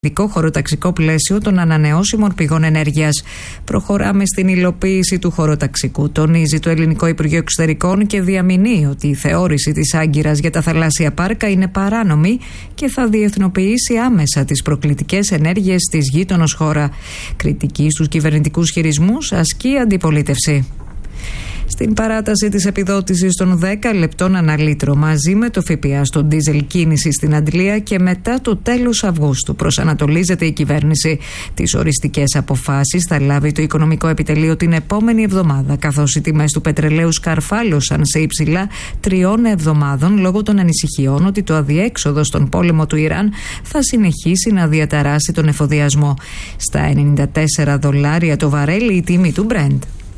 ειδικό χωροταξικό πλαίσιο των ανανεώσιμων πηγών ενέργειας. Προχωράμε στην υλοποίηση του χωροταξικού, τονίζει το Ελληνικό Υπουργείο Εξωτερικών και διαμηνύει ότι η θεώρηση της Άγκυρας για τα θαλάσσια πάρκα είναι παράνομη και θα διεθνοποιήσει άμεσα τις προκλητικές ενέργειες της γείτονος χώρα. Κριτική στους κυβερνητικούς χειρισμούς ασκεί αντιπολίτευση. Στην παράταση της επιδότησης των 10 λεπτών ανά λίτρο μαζί με το ΦΠΑ στον ντίζελ κίνηση στην Αντλία και μετά το τέλος Αυγούστου προσανατολίζεται η κυβέρνηση. Τις οριστικές αποφάσεις θα λάβει το Οικονομικό Επιτελείο την επόμενη εβδομάδα, καθώς οι τιμές του πετρελαίου σκαρφάλωσαν σε υψηλά 3 εβδομάδων λόγω των ανησυχιών ότι το αδιέξοδο στον πόλεμο του Ιράν θα συνεχίσει να διαταράσει τον εφοδιασμό. Στα $94 το βαρέλι η τιμή του Brent.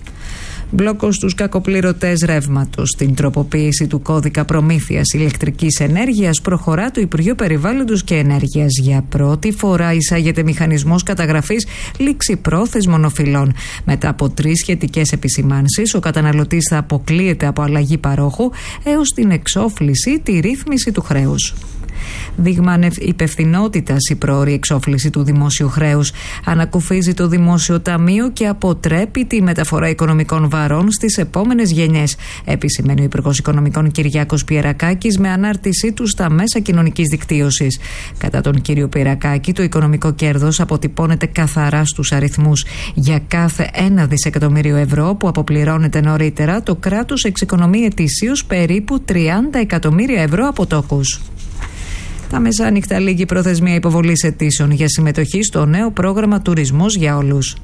Μπλόκο στους κακοπληρωτές ρεύματος. Στην τροποποίηση του κώδικα προμήθειας ηλεκτρικής ενέργειας προχωρά το Υπουργείο Περιβάλλοντος και Ενέργειας. Για πρώτη φορά εισάγεται μηχανισμός καταγραφής ληξιπρόθεσμων οφειλών. Μετά από 3 σχετικές επισημάνσεις, ο καταναλωτής θα αποκλείεται από αλλαγή παρόχου έως την εξόφληση, τη ρύθμιση του χρέους. Δείγμα υπευθυνότητας η πρόωρη εξόφληση του δημόσιου χρέους. Ανακουφίζει το Δημόσιο Ταμείο και αποτρέπει τη μεταφορά οικονομικών βαρών στις επόμενες γενιές, επισημαίνει ο Υπουργός Οικονομικών Κυριάκος Πιερακάκης με ανάρτησή του στα μέσα κοινωνικής δικτύωσης. Κατά τον κύριο Πιερακάκη, το οικονομικό κέρδος αποτυπώνεται καθαρά στους αριθμούς. Για κάθε 1 δισεκατομμύριο ευρώ που αποπληρώνεται νωρίτερα, το κράτος εξοικονομεί ετησίως περίπου 30 εκατομμύρια ευρώ από τόκους. Τα μεσάνυχτα λίγη προθεσμία υποβολής αιτήσεων για συμμετοχή στο νέο πρόγραμμα Τουρισμός για Όλους.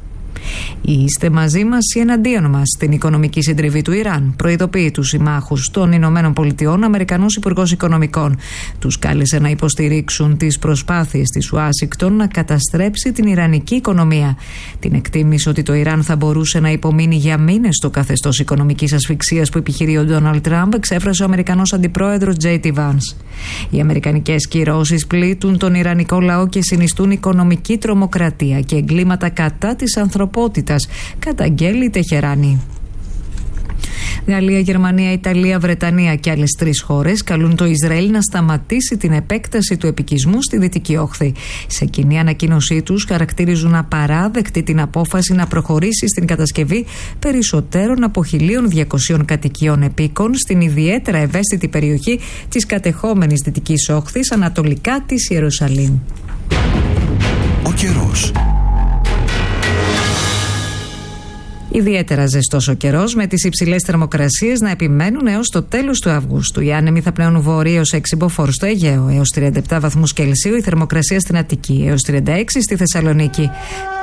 Είστε μαζί μας ή εναντίον μας στην οικονομική συντριβή του Ιράν, προειδοποιεί τους συμμάχους των Ηνωμένων Πολιτειών, Αμερικανός Υπουργός Οικονομικών. Τους κάλεσε να υποστηρίξουν τις προσπάθειες της Ουάσιγκτον να καταστρέψει την ιρανική οικονομία. Την εκτίμησε ότι το Ιράν θα μπορούσε να υπομείνει για μήνες στο καθεστώς οικονομικής ασφυξίας που επιχειρεί ο Ντόναλντ Τραμπ, εξέφρασε ο Αμερικανός Αντιπρόεδρος J.D. Vance. Οι αμερικανικές κυρώσεις πλήττουν τον ιρανικό λαό και συνιστούν οικονομική τρομοκρατία και εγκλήματα κατά της ανθρωπότητας, καταγγέλει η Τεχεράνη. Γαλλία, Γερμανία, Ιταλία, Βρετανία και άλλες 3 χώρες καλούν το Ισραήλ να σταματήσει την επέκταση του επικισμού στη Δυτική Όχθη. Σε κοινή ανακοίνωσή τους χαρακτηρίζουν απαράδεκτη την απόφαση να προχωρήσει στην κατασκευή περισσότερων από 1.200 κατοικιών επίκων στην ιδιαίτερα ευαίσθητη περιοχή της κατεχόμενης Δυτικής Όχθης ανατολικά της Ιερουσαλήμ. Ο καιρός. Ιδιαίτερα ζεστός ο καιρός, με τις υψηλές θερμοκρασίες να επιμένουν έως το τέλος του Αυγούστου. Οι άνεμοι θα πλέουν βορείως εξυμποφόρους στο Αιγαίο, έως 37 βαθμούς Κελσίου η θερμοκρασία στην Αττική, έως 36 στη Θεσσαλονίκη.